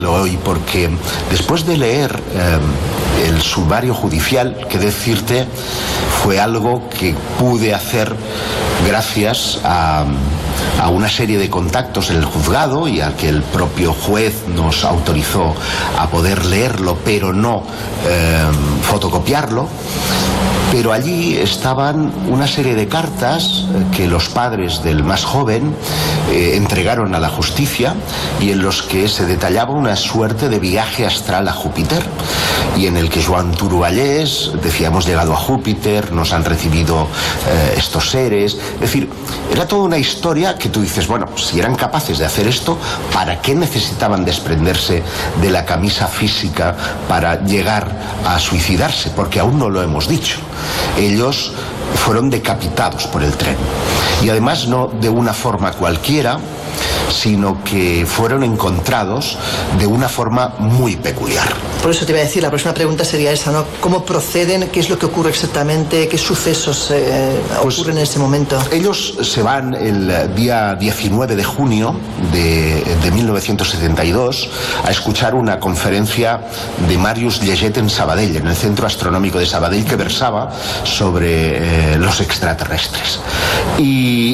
Hoy, porque después de leer el sumario judicial, que decirte, fue algo que pude hacer gracias a una serie de contactos en el juzgado y a que el propio juez nos autorizó a poder leerlo, pero no fotocopiarlo. Pero allí estaban una serie de cartas que los padres del más joven entregaron a la justicia y en los que se detallaba una suerte de viaje astral a Júpiter, y en el que Joan Turuballés decía: hemos llegado a Júpiter, nos han recibido estos seres. Es decir, era toda una historia que tú dices, bueno, si eran capaces de hacer esto, ¿para qué necesitaban desprenderse de la camisa física para llegar a suicidarse? Porque aún no lo hemos dicho. Ellos fueron decapitados por el tren, y además no de una forma cualquiera, sino que fueron encontrados de una forma muy peculiar. Por eso te iba a decir, la próxima pregunta sería esa, ¿no? ¿Cómo proceden? ¿Qué es lo que ocurre exactamente? ¿Qué sucesos ocurren en ese momento? Ellos se van el día 19 de junio de 1972 a escuchar una conferencia de Màrius Lleget en Sabadell, en el Centro Astronómico de Sabadell, que versaba sobre los extraterrestres. Y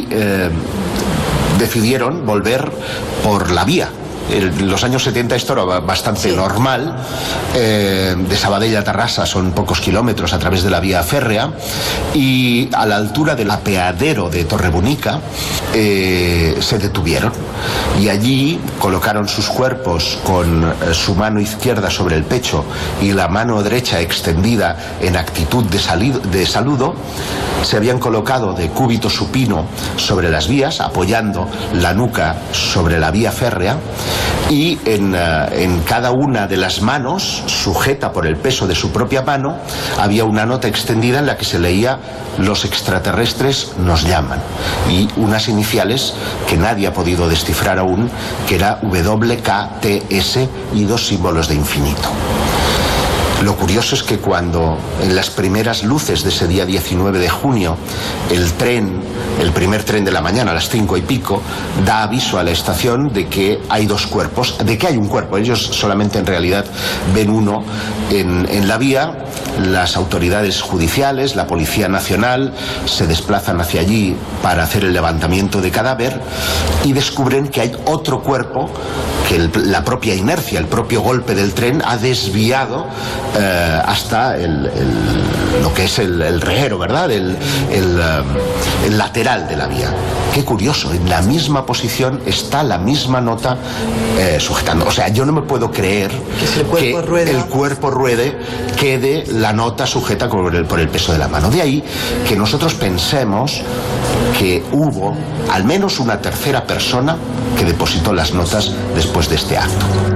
decidieron volver por la vía. En los años 70 esto era bastante normal. De Sabadell a Tarrasa son pocos kilómetros a través de la vía férrea, y a la altura del apeadero de Torrebonica se detuvieron, y allí colocaron sus cuerpos con su mano izquierda sobre el pecho y la mano derecha extendida en actitud de saludo. Se habían colocado de cúbito supino sobre las vías, apoyando la nuca sobre la vía férrea, y en cada una de las manos, sujeta por el peso de su propia mano, había una nota extendida en la que se leía: los extraterrestres nos llaman, y unas iniciales que nadie ha podido descifrar aún, que era WKTS y dos símbolos de infinito. Lo curioso es que cuando en las primeras luces de ese día 19 de junio el primer tren de la mañana a las 5 y pico da aviso a la estación de que hay dos cuerpos, de que hay un cuerpo, ellos solamente en realidad ven uno en la vía. Las autoridades judiciales, la Policía Nacional, se desplazan hacia allí para hacer el levantamiento de cadáver y descubren que hay otro cuerpo que la propia inercia, el propio golpe del tren ha desviado hasta lo que es el reguero, ¿verdad? El lateral de la vía. Qué curioso, en la misma posición está la misma nota sujetando. O sea, yo no me puedo creer que el cuerpo ruede, quede la nota sujeta por el peso de la mano. De ahí que nosotros pensemos que hubo al menos una tercera persona que depositó las notas después de este acto.